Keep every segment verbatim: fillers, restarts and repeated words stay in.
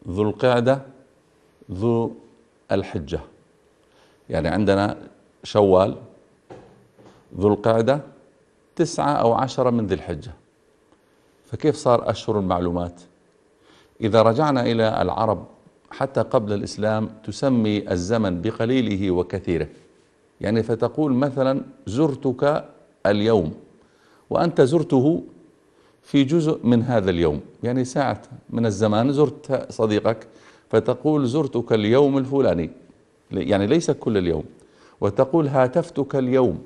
ذو القعدة، ذو الحجة. يعني عندنا شوال، ذو القعدة، تسعة أو عشرة من ذي الحجة. فكيف صار أشهر المعلومات؟ إذا رجعنا إلى العرب حتى قبل الإسلام تسمي الزمن بقليله وكثيره. يعني فتقول مثلا زرتك اليوم، وأنت زرته في جزء من هذا اليوم، يعني ساعة من الزمان زرت صديقك فتقول زرتك اليوم الفلاني، يعني ليس كل اليوم. وتقول هاتفتك اليوم،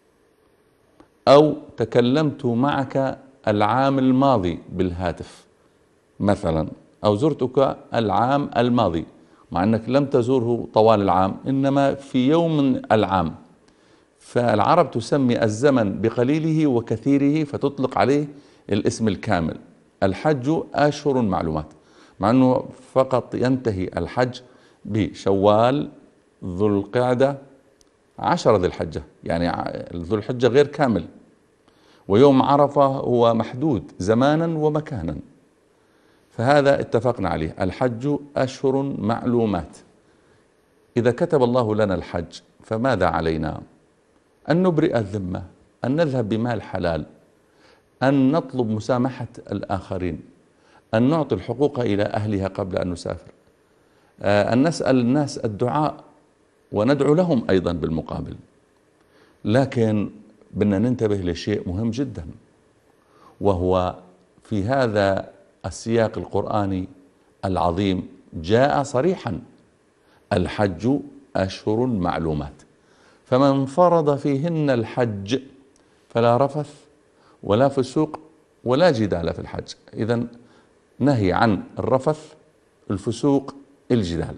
أو تكلمت معك العام الماضي بالهاتف مثلا، أو زرتك العام الماضي، مع أنك لم تزوره طوال العام إنما في يوم من العام. فالعرب تسمي الزمن بقليله وكثيره فتطلق عليه الاسم الكامل. الحج أشهر معلومات، مع أنه فقط ينتهي الحج بشوال، ذو القعدة، عشرة ذي الحجة، يعني ذو الحجة غير كامل، ويوم عرفة هو محدود زمانا ومكانا. فهذا اتفقنا عليه، الحج أشهر معلومات. إذا كتب الله لنا الحج فماذا علينا؟ أن نبرئ الذمة، أن نذهب بمال حلال، أن نطلب مسامحة الآخرين، أن نعطي الحقوق إلى أهلها قبل أن نسافر، أن نسأل الناس الدعاء وندعو لهم أيضا بالمقابل. لكن بدنا ننتبه لشيء مهم جدا، وهو في هذا السياق القرآني العظيم جاء صريحا: الحج أشهر معلومات، فمن فرض فيهن الحج فلا رفث ولا فسوق ولا جدال في الحج. إذن نهي عن الرفث، الفسوق، الجدال.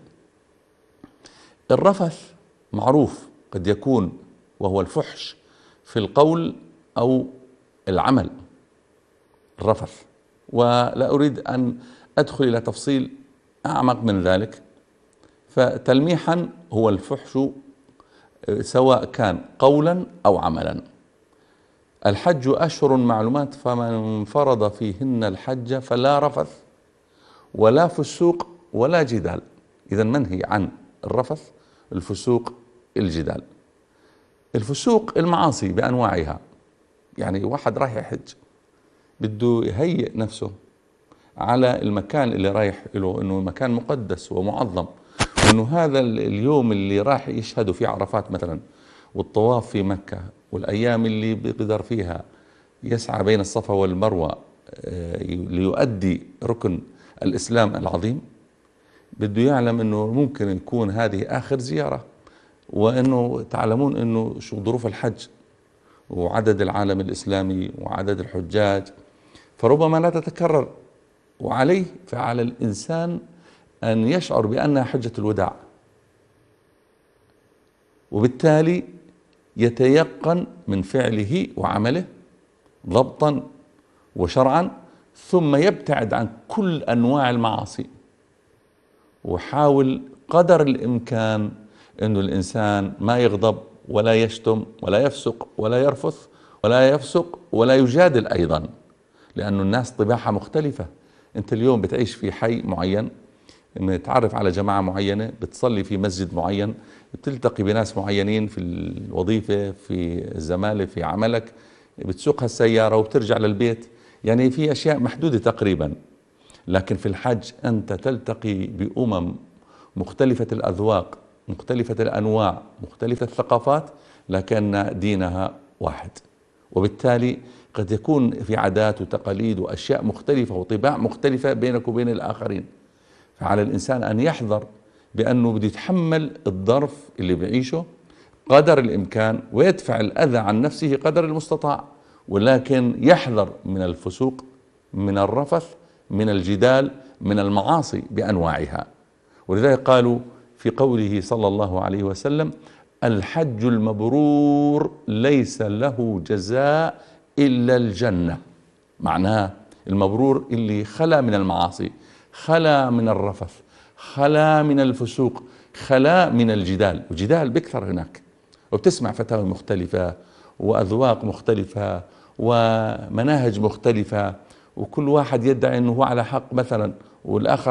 الرفث معروف قد يكون وهو الفحش في القول أو العمل، الرفث. ولا أريد أن أدخل إلى تفصيل أعمق من ذلك. فتلميحا هو الفحش سواء كان قولا أو عملا. الحج أشهر معلومات، فمن فرض فيهن الحج فلا رفث ولا فسوق ولا جدال. إذا منهي عن الرفث، الفسوق، الجدال. الفسوق المعاصي بأنواعها، يعني واحد رايح يحج بده يهيئ نفسه على المكان اللي رايح له إنه مكان مقدس ومعظم، وإنه هذا اليوم اللي راح يشهدوا فيه عرفات مثلا، والطواف في مكة، والأيام اللي بيقدر فيها يسعى بين الصفا والمروة ليؤدي ركن الإسلام العظيم، بده يعلم إنه ممكن يكون هذه آخر زيارة، وإنه تعلمون إنه شو ظروف الحج وعدد العالم الإسلامي وعدد الحجاج، فربما لا تتكرر. وعليه فعلى الإنسان أن يشعر بأنها حجة الوداع، وبالتالي يتيقن من فعله وعمله ضبطا وشرعا، ثم يبتعد عن كل أنواع المعاصي، وحاول قدر الإمكان أنه الإنسان ما يغضب ولا يشتم ولا يفسق ولا يرفث ولا يفسق ولا يجادل أيضا، لأن الناس طباعها مختلفة. أنت اليوم بتعيش في حي معين، بتتعرف على جماعة معينة، بتصلي في مسجد معين، بتلتقي بناس معينين في الوظيفة، في الزمالة، في عملك، بتسوق هالسيارة وبترجع للبيت، يعني في أشياء محدودة تقريبا. لكن في الحج أنت تلتقي بأمم مختلفة الأذواق، مختلفة الأنواع، مختلفة الثقافات، لكن دينها واحد. وبالتالي قد يكون في عادات وتقاليد وأشياء مختلفة وطباع مختلفة بينك وبين الآخرين. فعلى الإنسان أن يحذر بأنه بده يتحمل الظرف اللي بيعيشه قدر الإمكان، ويدفع الأذى عن نفسه قدر المستطاع، ولكن يحذر من الفسوق، من الرفث، من الجدال، من المعاصي بأنواعها. ولذلك قالوا في قوله صلى الله عليه وسلم: الحج المبرور ليس له جزاء إلا الجنة. معناه المبرور اللي خلا من المعاصي، خلا من الرفث، خلا من الفسوق، خلا من الجدال. وجدال بكثر هناك، وبتسمع فتاوى مختلفة وأذواق مختلفة ومناهج مختلفة، وكل واحد يدعي أنه هو على حق مثلا، والآخر